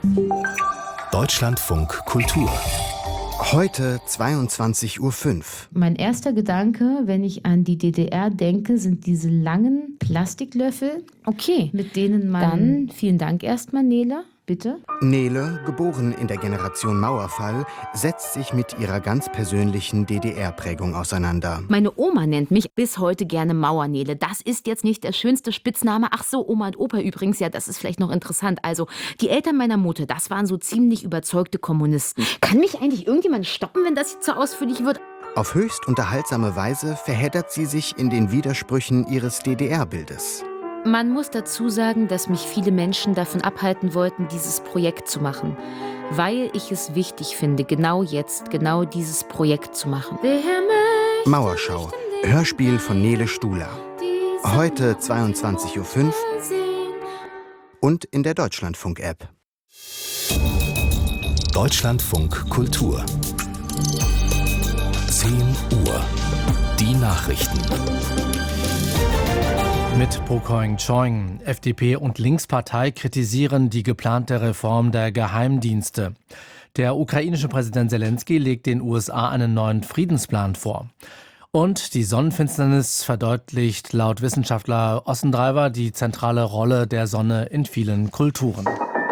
Deutschlandfunk Kultur. Heute 22:05 Uhr. Mein erster Gedanke, wenn ich an die DDR denke, sind diese langen Plastiklöffel. Okay, mit denen man... Dann vielen Dank erstmal, Nele. Bitte? Nele, geboren in der Generation Mauerfall, setzt sich mit ihrer ganz persönlichen DDR-Prägung auseinander. Meine Oma nennt mich bis heute gerne Mauernele. Das ist jetzt nicht der schönste Spitzname. Ach so, Oma und Opa übrigens, ja, das ist vielleicht noch interessant. Also, die Eltern meiner Mutter, das waren so ziemlich überzeugte Kommunisten. Kann mich eigentlich irgendjemand stoppen, wenn das jetzt so ausführlich wird? Auf höchst unterhaltsame Weise verheddert sie sich in den Widersprüchen ihres DDR-Bildes. Man muss dazu sagen, dass mich viele Menschen davon abhalten wollten, dieses Projekt zu machen. Weil ich es wichtig finde, genau jetzt, genau dieses Projekt zu machen. Mauerschau, Hörspiel von Nele Stuhler. Heute 22:05 Uhr und in der Deutschlandfunk-App. Deutschlandfunk Kultur. 10 Uhr. Die Nachrichten. Mit Po Keung-Cheng. FDP und Linkspartei kritisieren die geplante Reform der Geheimdienste. Der ukrainische Präsident Zelensky legt den USA einen neuen Friedensplan vor. Und die Sonnenfinsternis verdeutlicht laut Wissenschaftler Ossendreiber die zentrale Rolle der Sonne in vielen Kulturen.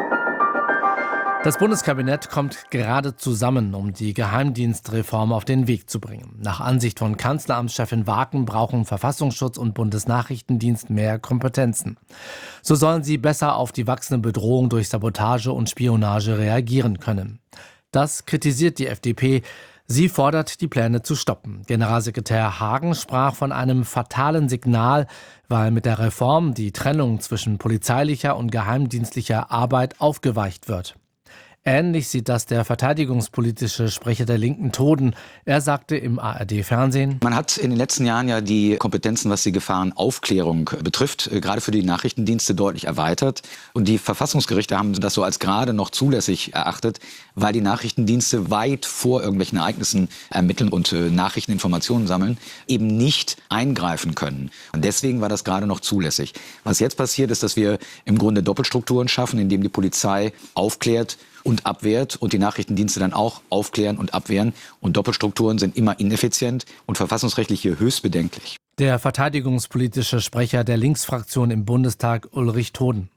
Das Bundeskabinett kommt gerade zusammen, um die Geheimdienstreform auf den Weg zu bringen. Nach Ansicht von Kanzleramtschefin Waken brauchen Verfassungsschutz und Bundesnachrichtendienst mehr Kompetenzen. So sollen sie besser auf die wachsende Bedrohung durch Sabotage und Spionage reagieren können. Das kritisiert die FDP. Sie fordert, die Pläne zu stoppen. Generalsekretär Hagen sprach von einem fatalen Signal, weil mit der Reform die Trennung zwischen polizeilicher und geheimdienstlicher Arbeit aufgeweicht wird. Ähnlich sieht das der verteidigungspolitische Sprecher der Linken Toden. Er sagte im ARD-Fernsehen: Man hat in den letzten Jahren ja die Kompetenzen, was die Gefahrenaufklärung betrifft, gerade für die Nachrichtendienste deutlich erweitert. Und die Verfassungsgerichte haben das so als gerade noch zulässig erachtet, weil die Nachrichtendienste weit vor irgendwelchen Ereignissen ermitteln und Nachrichteninformationen sammeln, eben nicht eingreifen können. Und deswegen war das gerade noch zulässig. Was jetzt passiert, ist, dass wir im Grunde Doppelstrukturen schaffen, indem die Polizei aufklärt und abwehrt und die Nachrichtendienste dann auch aufklären und abwehren. Und Doppelstrukturen sind immer ineffizient und verfassungsrechtlich hier höchst bedenklich. Der verteidigungspolitische Sprecher der Linksfraktion im Bundestag, Ulrich Toden.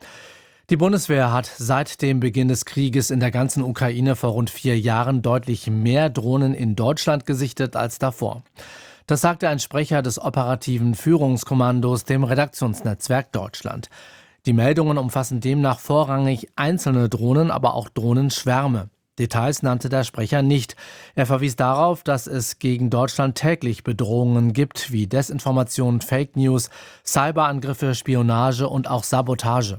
Die Bundeswehr hat seit dem Beginn des Krieges in der ganzen Ukraine vor rund 4 Jahren deutlich mehr Drohnen in Deutschland gesichtet als davor. Das sagte ein Sprecher des operativen Führungskommandos dem Redaktionsnetzwerk Deutschland. Die Meldungen umfassen demnach vorrangig einzelne Drohnen, aber auch Drohnenschwärme. Details nannte der Sprecher nicht. Er verwies darauf, dass es gegen Deutschland täglich Bedrohungen gibt, wie Desinformation, Fake News, Cyberangriffe, Spionage und auch Sabotage.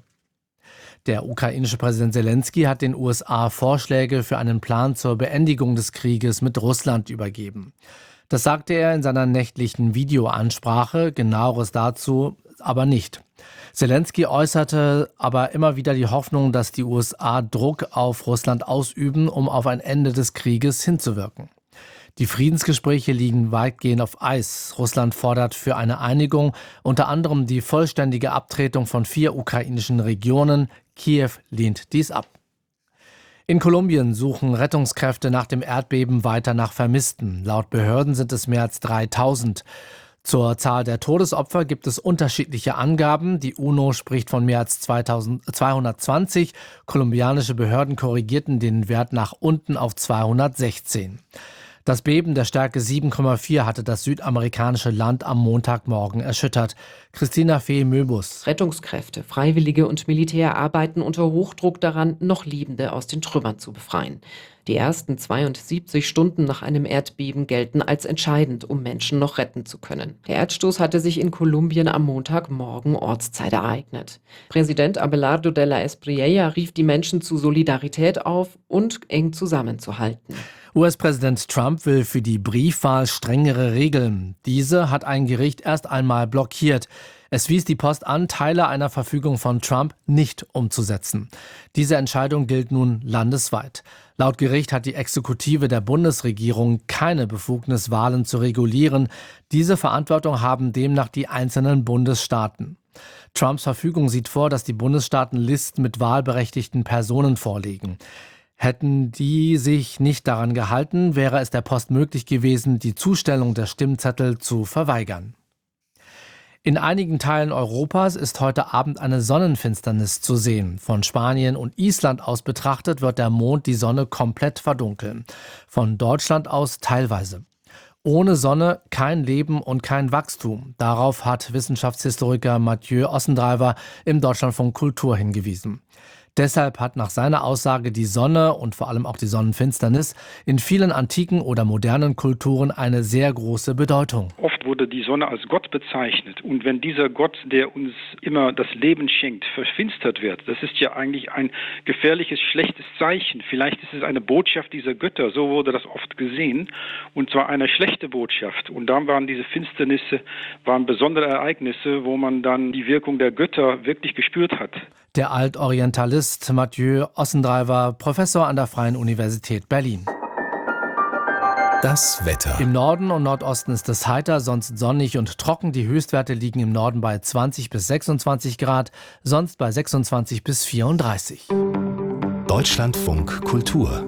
Der ukrainische Präsident Zelensky hat den USA Vorschläge für einen Plan zur Beendigung des Krieges mit Russland übergeben. Das sagte er in seiner nächtlichen Videoansprache, Genaueres dazu aber nicht. Zelensky äußerte aber immer wieder die Hoffnung, dass die USA Druck auf Russland ausüben, um auf ein Ende des Krieges hinzuwirken. Die Friedensgespräche liegen weitgehend auf Eis. Russland fordert für eine Einigung unter anderem die vollständige Abtretung von 4 ukrainischen Regionen. Kiew lehnt dies ab. In Kolumbien suchen Rettungskräfte nach dem Erdbeben weiter nach Vermissten. Laut Behörden sind es mehr als 3000. Zur Zahl der Todesopfer gibt es unterschiedliche Angaben. Die UNO spricht von mehr als 220. Kolumbianische Behörden korrigierten den Wert nach unten auf 216. Das Beben der Stärke 7,4 hatte das südamerikanische Land am Montagmorgen erschüttert. Christina Fee-Möbus. Rettungskräfte, Freiwillige und Militär arbeiten unter Hochdruck daran, noch Lebende aus den Trümmern zu befreien. Die ersten 72 Stunden nach einem Erdbeben gelten als entscheidend, um Menschen noch retten zu können. Der Erdstoß hatte sich in Kolumbien am Montagmorgen Ortszeit ereignet. Präsident Abelardo de la Espriella rief die Menschen zu Solidarität auf und eng zusammenzuhalten. US-Präsident Trump will für die Briefwahl strengere Regeln. Diese hat ein Gericht erst einmal blockiert. Es wies die Post an, Teile einer Verfügung von Trump nicht umzusetzen. Diese Entscheidung gilt nun landesweit. Laut Gericht hat die Exekutive der Bundesregierung keine Befugnis, Wahlen zu regulieren. Diese Verantwortung haben demnach die einzelnen Bundesstaaten. Trumps Verfügung sieht vor, dass die Bundesstaaten Listen mit wahlberechtigten Personen vorlegen. Hätten die sich nicht daran gehalten, wäre es der Post möglich gewesen, die Zustellung der Stimmzettel zu verweigern. In einigen Teilen Europas ist heute Abend eine Sonnenfinsternis zu sehen. Von Spanien und Island aus betrachtet wird der Mond die Sonne komplett verdunkeln. Von Deutschland aus teilweise. Ohne Sonne kein Leben und kein Wachstum. Darauf hat Wissenschaftshistoriker Mathieu Ossendreiver im Deutschlandfunk Kultur hingewiesen. Deshalb hat nach seiner Aussage die Sonne und vor allem auch die Sonnenfinsternis in vielen antiken oder modernen Kulturen eine sehr große Bedeutung. Oft wurde die Sonne als Gott bezeichnet. Und wenn dieser Gott, der uns immer das Leben schenkt, verfinstert wird, das ist ja eigentlich ein gefährliches, schlechtes Zeichen. Vielleicht ist es eine Botschaft dieser Götter, so wurde das oft gesehen. Und zwar eine schlechte Botschaft. Und dann waren diese Finsternisse, besondere Ereignisse, wo man dann die Wirkung der Götter wirklich gespürt hat. Der Altorientalist Mathieu Ossendreiver, Professor an der Freien Universität Berlin. Das Wetter. Im Norden und Nordosten ist es heiter, sonst sonnig und trocken. Die Höchstwerte liegen im Norden bei 20 bis 26 Grad, sonst bei 26 bis 34. Deutschlandfunk Kultur.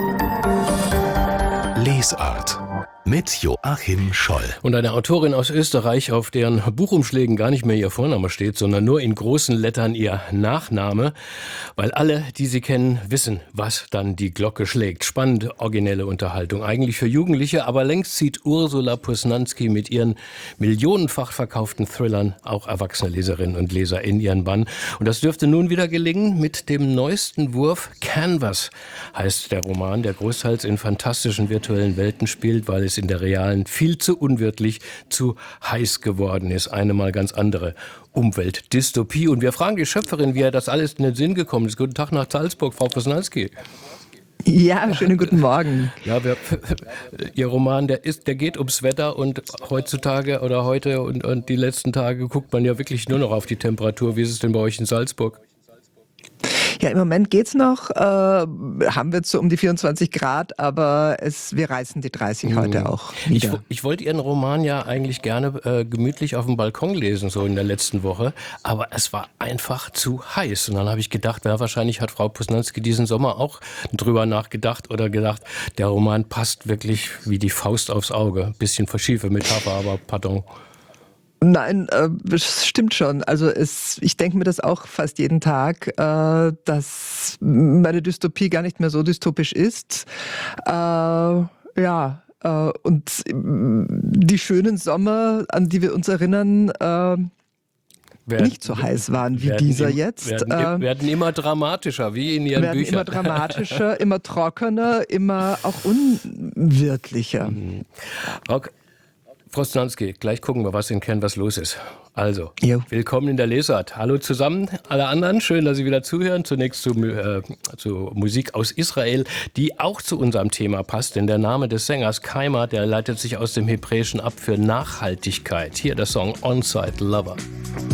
Lesart. Mit Joachim Scholl. Und eine Autorin aus Österreich, auf deren Buchumschlägen gar nicht mehr ihr Vorname steht, sondern nur in großen Lettern ihr Nachname, weil alle, die sie kennen, wissen, was dann die Glocke schlägt. Spannende, originelle Unterhaltung, eigentlich für Jugendliche, aber längst zieht Ursula Posnanski mit ihren millionenfach verkauften Thrillern auch erwachsene Leserinnen und Leser in ihren Bann. Und das dürfte nun wieder gelingen mit dem neuesten Wurf. Canvas heißt der Roman, der großteils in fantastischen virtuellen Welten spielt, weil es in der realen viel zu unwirtlich, zu heiß geworden ist. Eine mal ganz andere Umweltdystopie. Und wir fragen die Schöpferin, wie ihr das alles in den Sinn gekommen ist. Guten Tag nach Salzburg, Frau Posnanski. Ja, schönen guten Morgen. Ja, Ihr Roman, der geht ums Wetter und heutzutage oder heute und die letzten Tage guckt man ja wirklich nur noch auf die Temperatur. Wie ist es denn bei euch in Salzburg? Ja, im Moment geht's noch. Haben wir so um die 24 Grad, aber wir reißen die 30 heute auch wieder. Ich wollte Ihren Roman ja eigentlich gerne gemütlich auf dem Balkon lesen, so in der letzten Woche. Aber es war einfach zu heiß. Und dann habe ich gedacht, wahrscheinlich hat Frau Posnanski diesen Sommer auch drüber nachgedacht oder gedacht, der Roman passt wirklich wie die Faust aufs Auge. Bisschen verschiefe Metapher, aber pardon. Nein, das stimmt schon. Also ich denke mir das auch fast jeden Tag, dass meine Dystopie gar nicht mehr so dystopisch ist. Und die schönen Sommer, an die wir uns erinnern, nicht so heiß waren wie dieser jetzt. Werden immer dramatischer, wie in Ihren Büchern. Werden immer dramatischer, immer trockener, immer auch unwirklicher. Frau Posnanski, gleich gucken wir, was in Canvas los ist. Also, Willkommen in der Lesart. Hallo zusammen, alle anderen. Schön, dass Sie wieder zuhören. Zunächst zu Musik aus Israel, die auch zu unserem Thema passt. Denn der Name des Sängers, Keimer, der leitet sich aus dem Hebräischen ab für Nachhaltigkeit. Hier der Song On-Site Lover.